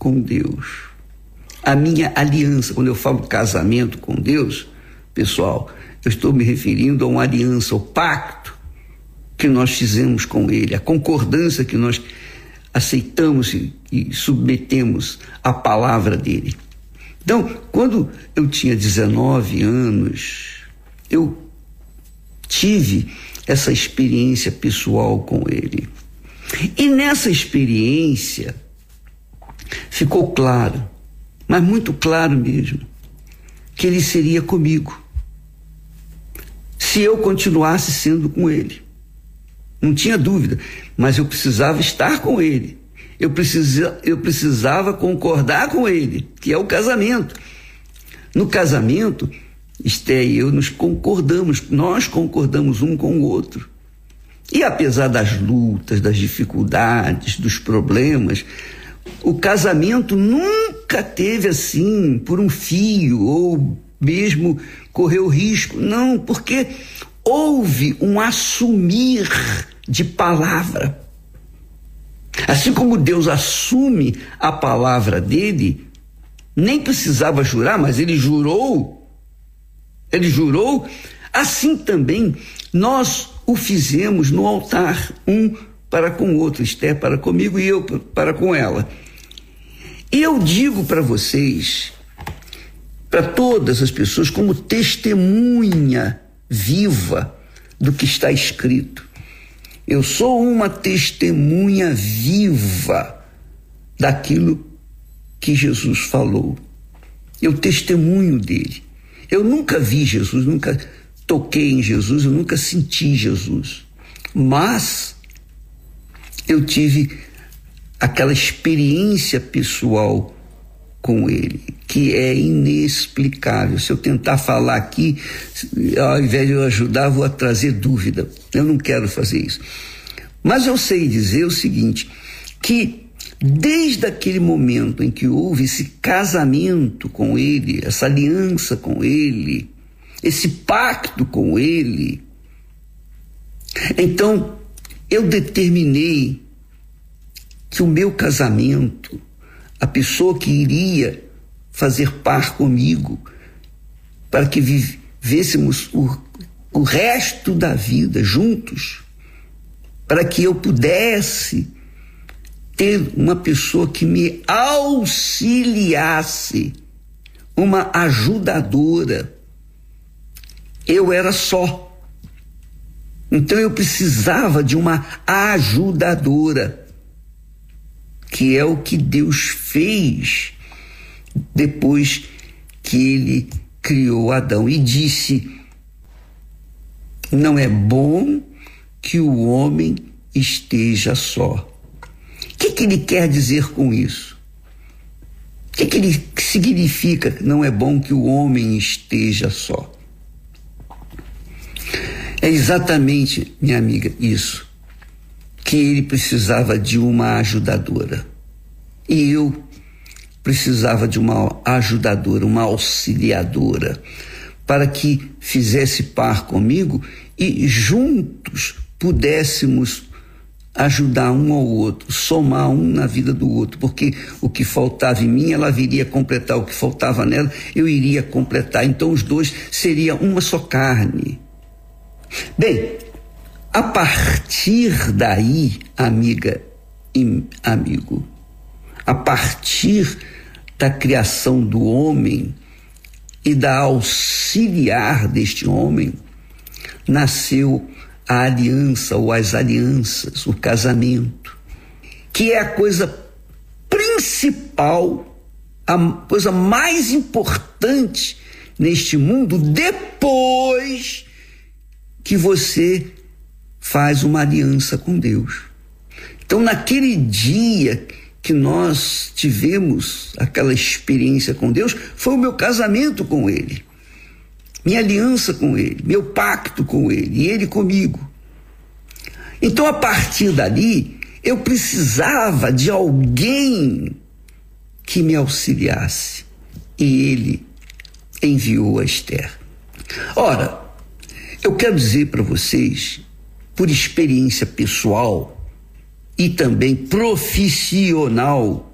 com Deus. A minha aliança, quando eu falo casamento com Deus, pessoal, eu estou me referindo a uma aliança, ao pacto que nós fizemos com Ele, a concordância que nós aceitamos e submetemos à palavra dele. Então, quando eu tinha 19 anos, eu tive essa experiência pessoal com ele. E nessa experiência ficou claro, mas muito claro mesmo, que ele seria comigo, se eu continuasse sendo com ele. Não tinha dúvida, mas eu precisava estar com ele. Eu precisava concordar com ele, que é o casamento. No casamento, Esté e eu nós concordamos um com o outro. E apesar das lutas, das dificuldades, dos problemas, o casamento nunca teve assim, por um fio, ou mesmo correu risco. Não, porque houve um assumir de palavra. Assim como Deus assume a palavra dele, nem precisava jurar, mas ele jurou, assim também nós o fizemos no altar, um para com o outro, Esté para comigo e eu para com ela. E eu digo para vocês, para todas as pessoas, como testemunha viva do que está escrito. Eu sou uma testemunha viva daquilo que Jesus falou. Eu testemunho dele. Eu nunca vi Jesus, nunca toquei em Jesus, eu nunca senti Jesus. Mas eu tive aquela experiência pessoal com ele, que é inexplicável. Se eu tentar falar aqui, ao invés de eu ajudar, vou trazer dúvida. Eu não quero fazer isso. Mas eu sei dizer o seguinte, que desde aquele momento em que houve esse casamento com ele, essa aliança com ele, esse pacto com ele, então eu determinei que o meu casamento, a pessoa que iria fazer par comigo, para que vivêssemos o resto da vida juntos, para que eu pudesse ter uma pessoa que me auxiliasse, uma ajudadora. Eu era só. Então eu precisava de uma ajudadora, que é o que Deus fez depois que ele criou Adão e disse: não é bom que o homem esteja só. O que ele quer dizer com isso? O que ele significa não é bom que o homem esteja só? É exatamente, minha amiga, isso, que ele precisava de uma ajudadora. E eu precisava de uma ajudadora, uma auxiliadora, para que fizesse par comigo e juntos pudéssemos ajudar um ao outro, somar um na vida do outro, porque o que faltava em mim, ela viria completar, o que faltava nela, eu iria completar. Então os dois seriam uma só carne. Bem, a partir daí, amiga e amigo, a partir da criação do homem e da auxiliar deste homem, nasceu a aliança ou as alianças, o casamento, que é a coisa principal, a coisa mais importante neste mundo, depois que você faz uma aliança com Deus. Então, naquele dia que nós tivemos aquela experiência com Deus, foi o meu casamento com Ele, minha aliança com Ele, meu pacto com Ele e Ele comigo. Então, a partir dali, eu precisava de alguém que me auxiliasse, e Ele enviou a Esther. Ora, eu quero dizer para vocês, por experiência pessoal e também profissional,